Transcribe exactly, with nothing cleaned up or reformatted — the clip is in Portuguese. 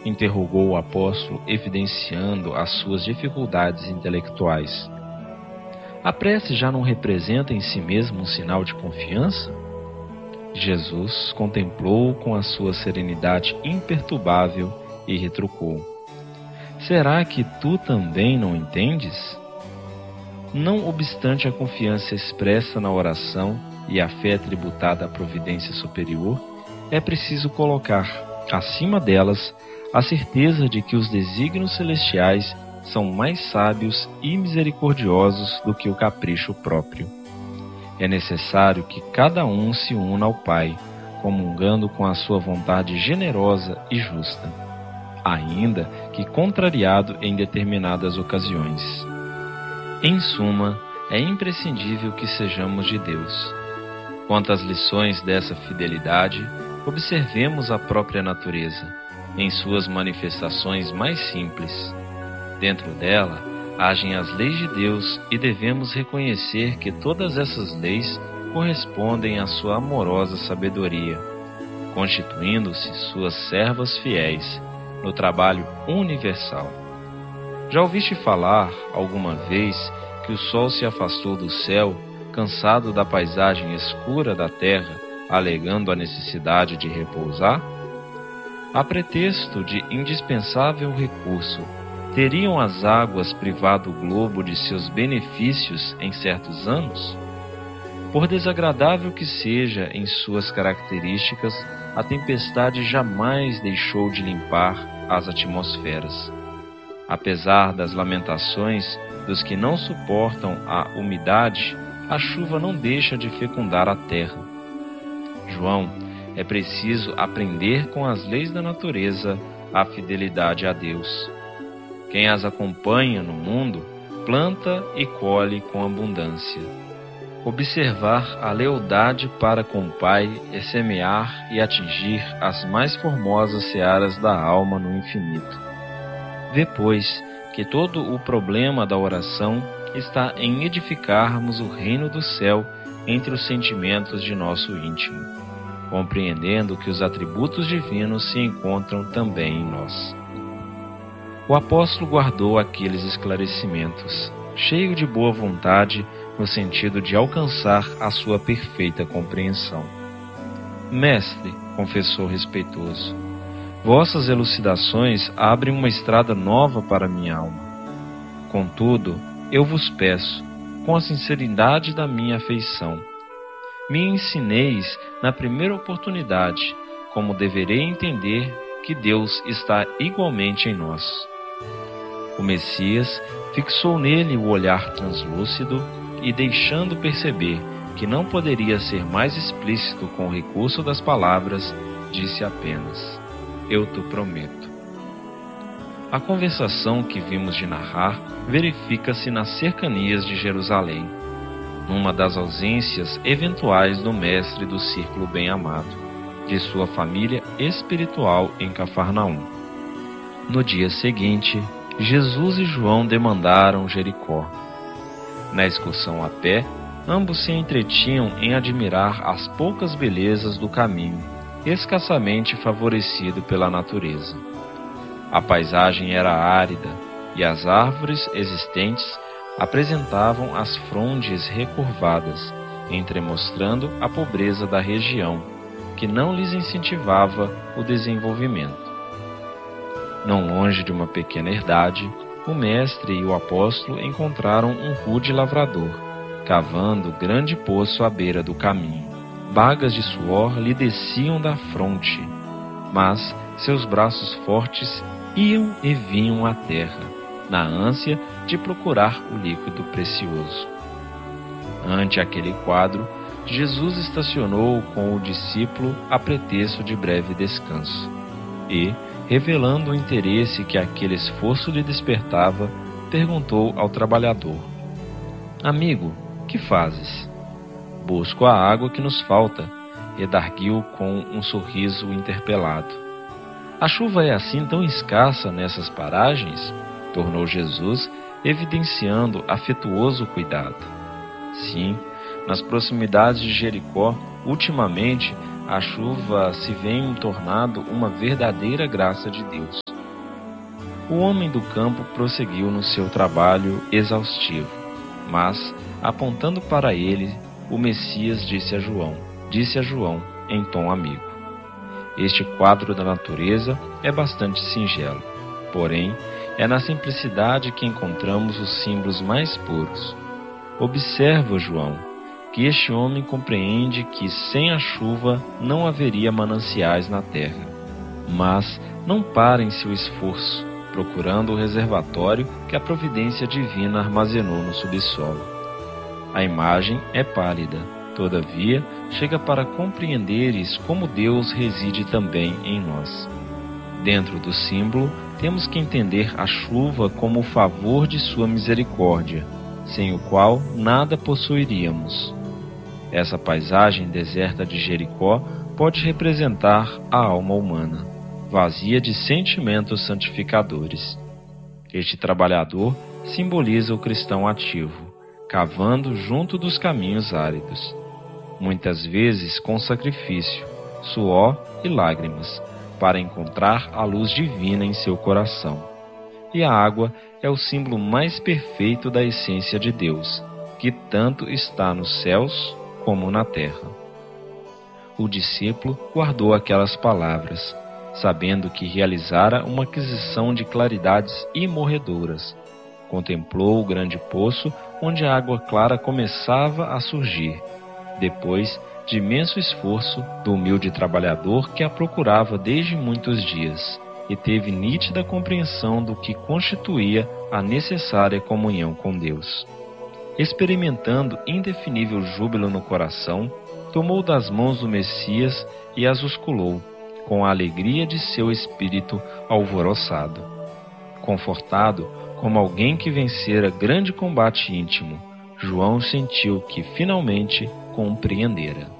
interrogou o apóstolo, evidenciando as suas dificuldades intelectuais. A prece já não representa em si mesmo um sinal de confiança? Jesus contemplou com a sua serenidade imperturbável e retrucou: será que tu também não entendes? Não obstante a confiança expressa na oração e a fé tributada à providência superior, é preciso colocar, acima delas, a certeza de que os desígnios celestiais são mais sábios e misericordiosos do que o capricho próprio. É necessário que cada um se una ao Pai, comungando com a sua vontade generosa e justa, ainda que contrariado em determinadas ocasiões. Em suma, é imprescindível que sejamos de Deus. Quanto às lições dessa fidelidade, observemos a própria natureza, em suas manifestações mais simples. Dentro dela, agem as leis de Deus e devemos reconhecer que todas essas leis correspondem à sua amorosa sabedoria, constituindo-se suas servas fiéis no trabalho universal. Já ouviste falar, alguma vez, que o sol se afastou do céu, cansado da paisagem escura da terra, alegando a necessidade de repousar? A pretexto de indispensável recurso, teriam as águas privado o globo de seus benefícios em certos anos? Por desagradável que seja em suas características, a tempestade jamais deixou de limpar as atmosferas. Apesar das lamentações dos que não suportam a umidade, a chuva não deixa de fecundar a terra. João, é preciso aprender com as leis da natureza a fidelidade a Deus. Quem as acompanha no mundo, planta e colhe com abundância. Observar a lealdade para com o Pai é semear e atingir as mais formosas searas da alma no infinito. Vê, pois, que todo o problema da oração está em edificarmos o reino do céu entre os sentimentos de nosso íntimo, compreendendo que os atributos divinos se encontram também em nós. O apóstolo guardou aqueles esclarecimentos, cheio de boa vontade, no sentido de alcançar a sua perfeita compreensão. Mestre, confessou respeitoso, vossas elucidações abrem uma estrada nova para minha alma. Contudo, eu vos peço, com a sinceridade da minha afeição, me ensineis na primeira oportunidade como deverei entender que Deus está igualmente em nós. O Messias fixou nele o olhar translúcido e, deixando perceber que não poderia ser mais explícito com o recurso das palavras, disse apenas: eu te prometo. A conversação que vimos de narrar verifica-se nas cercanias de Jerusalém, numa das ausências eventuais do mestre do círculo bem-amado, de sua família espiritual em Cafarnaum. No dia seguinte, Jesus e João demandaram Jericó. Na excursão a pé, ambos se entretinham em admirar as poucas belezas do caminho, escassamente favorecido pela natureza. A paisagem era árida e as árvores existentes apresentavam as frondes recurvadas, entremostrando a pobreza da região, que não lhes incentivava o desenvolvimento. Não longe de uma pequena herdade, o mestre e o apóstolo encontraram um rude lavrador, cavando grande poço à beira do caminho. Bagas de suor lhe desciam da fronte, mas seus braços fortes iam e vinham à terra, na ânsia de procurar o líquido precioso. Ante aquele quadro, Jesus estacionou com o discípulo a pretexto de breve descanso e, revelando o interesse que aquele esforço lhe despertava, perguntou ao trabalhador: amigo, que fazes? Busco a água que nos falta, redarguiu com um sorriso interpelado. A chuva é assim tão escassa nessas paragens? Tornou Jesus, evidenciando afetuoso cuidado. Sim, nas proximidades de Jericó, ultimamente, a chuva se vem tornando uma verdadeira graça de Deus. O homem do campo prosseguiu no seu trabalho exaustivo, mas, apontando para ele, o Messias disse a João, disse a João em tom amigo: este quadro da natureza é bastante singelo, porém, é na simplicidade que encontramos os símbolos mais puros. Observa, João, que este homem compreende que sem a chuva não haveria mananciais na terra, mas não para em seu esforço, procurando o reservatório que a providência divina armazenou no subsolo. A imagem é pálida, todavia chega para compreenderes como Deus reside também em nós. Dentro do símbolo, temos que entender a chuva como o favor de sua misericórdia, sem o qual nada possuiríamos. Essa paisagem deserta de Jericó pode representar a alma humana, vazia de sentimentos santificadores. Este trabalhador simboliza o cristão ativo, cavando junto dos caminhos áridos, muitas vezes com sacrifício, suor e lágrimas, para encontrar a luz divina em seu coração. E a água é o símbolo mais perfeito da essência de Deus, que tanto está nos céus como na terra. O discípulo guardou aquelas palavras, sabendo que realizara uma aquisição de claridades imorredoras. Contemplou o grande poço onde a água clara começava a surgir, depois de imenso esforço do humilde trabalhador que a procurava desde muitos dias, e teve nítida compreensão do que constituía a necessária comunhão com Deus. Experimentando indefinível júbilo no coração, tomou das mãos do Messias e as osculou, com a alegria de seu espírito alvoroçado. Confortado como alguém que vencera grande combate íntimo, João sentiu que finalmente compreendera.